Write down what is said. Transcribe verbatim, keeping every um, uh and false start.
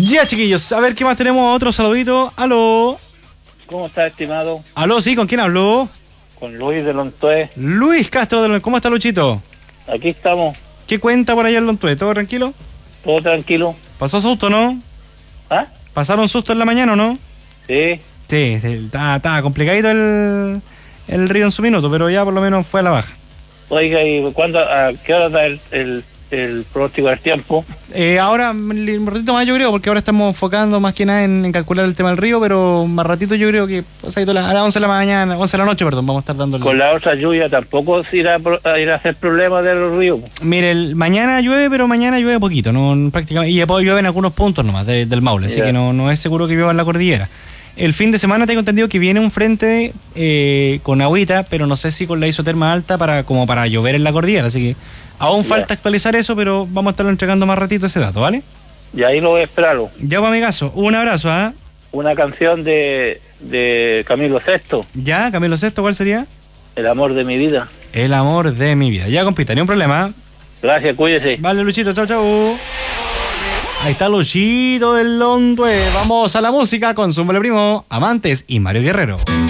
Ya, chiquillos, a ver qué más tenemos. Otro saludito. Aló. ¿Cómo está, estimado? Aló, sí, ¿con quién habló? Con Luis de Lontué. Luis Castro de Lontué. ¿Cómo está, Luchito? Aquí estamos. ¿Qué cuenta por allá en Lontué? ¿Todo tranquilo? Todo tranquilo. ¿Pasó susto, no? ¿Ah? ¿Pasaron susto en la mañana o no? Sí. Sí, estaba, estaba complicadito el, el río en su minuto, pero ya por lo menos fue a la baja. Oiga, ¿y cuándo, a qué hora da el, el, el pronóstico del tiempo? Eh, ahora, un ratito más yo creo, porque ahora estamos enfocando más que nada en, en calcular el tema del río, pero más ratito yo creo que o sea, a las once de la mañana, once de la noche, perdón, vamos a estar dando. Con la otra lluvia tampoco se irá a ir a hacer problemas de los ríos. Mire, el, mañana llueve, pero mañana llueve poquito, no prácticamente, y después llueve en algunos puntos nomás de, del Maule, así yeah. que no, no es seguro que llueva en la cordillera. El fin de semana tengo entendido que viene un frente eh, con agüita, pero no sé si con la isoterma alta para como para llover en la cordillera, así que aún yeah. falta actualizar eso, pero vamos a estarlo entregando más ratito ese dato, ¿vale? Y ahí lo voy a esperarlo. Ya, para mi caso, un abrazo, ¿ah? ¿eh? Una canción de, de Camilo Sesto. Ya, Camilo Sesto, ¿cuál sería? El amor de mi vida. El amor de mi vida. Ya, compita, ni un problema. Gracias, cuídese. Vale, Luchito, chau, chau. Ahí está Luchito del Lontué. Vamos a la música con Súmale Primo, Amantes y Mario Guerrero.